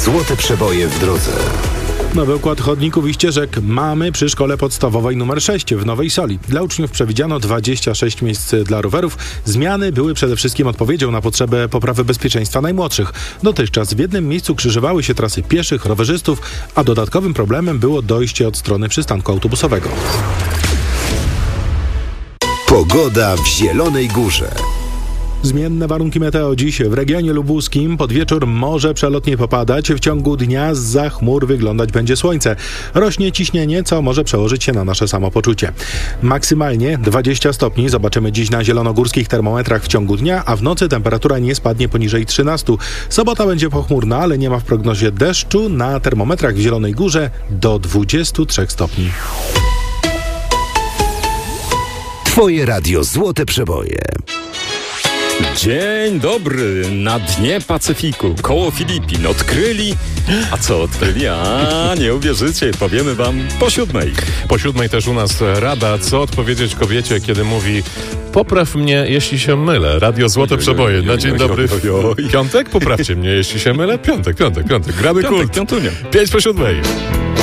Złote przeboje w drodze. Nowy układ chodników i ścieżek mamy przy szkole podstawowej nr 6 w Nowej Soli. Dla uczniów przewidziano 26 miejsc dla rowerów. Zmiany były przede wszystkim odpowiedzią na potrzebę poprawy bezpieczeństwa najmłodszych. Dotychczas w jednym miejscu krzyżowały się trasy pieszych, rowerzystów, a dodatkowym problemem było dojście od strony przystanku autobusowego. Pogoda w Zielonej Górze. Zmienne warunki meteo dziś w regionie lubuskim. Pod wieczór może przelotnie popadać. W ciągu dnia zza chmur wyglądać będzie słońce. Rośnie ciśnienie, co może przełożyć się na nasze samopoczucie. Maksymalnie 20 stopni zobaczymy dziś na zielonogórskich termometrach w ciągu dnia, a w nocy temperatura nie spadnie poniżej 13. Sobota będzie pochmurna, ale nie ma w prognozie deszczu. Na termometrach w Zielonej Górze do 23 stopni. Twoje radio Złote Przeboje. Dzień dobry, na dnie Pacyfiku, koło Filipin odkryli... A co odkryli? A nie uwierzycie, powiemy wam po 7:00. Po 7:00 też u nas rada, co odpowiedzieć kobiecie, kiedy mówi: popraw mnie, jeśli się mylę. Radio Złote Przeboje. Na dzień dobry. Piątek? Poprawcie mnie, jeśli się mylę. Piątek. Gramy kult. 5 po 7:00.